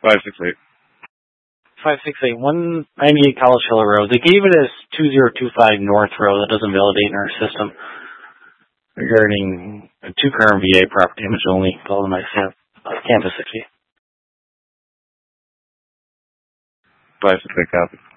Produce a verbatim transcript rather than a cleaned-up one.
five six eight. five six eight, one ninety-eight College Hill Road. They gave it as two zero two five North Road. That doesn't validate in our system. Regarding a two-car V A property damage only, call them myself. Uh, Campus sixty. five six eight copy.